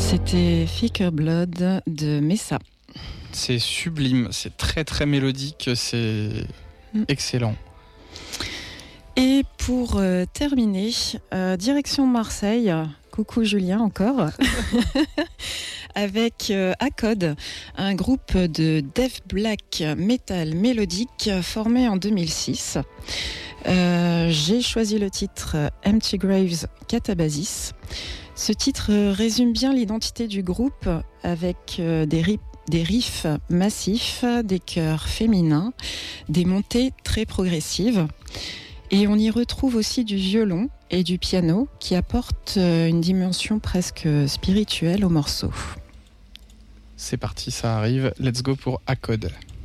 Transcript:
C'était Thicker Blood de Messa. C'est sublime, c'est très très mélodique, c'est excellent. Et pour terminer, direction Marseille, coucou Julien encore, avec Acode, un groupe de death black metal mélodique formé en 2006. J'ai choisi le titre Empty Graves Catabasis. Ce titre résume bien l'identité du groupe avec des riffs massifs, des chœurs féminins, des montées très progressives. Et on y retrouve aussi du violon et du piano qui apportent une dimension presque spirituelle au morceau. C'est parti, ça arrive. Let's go pour Acode.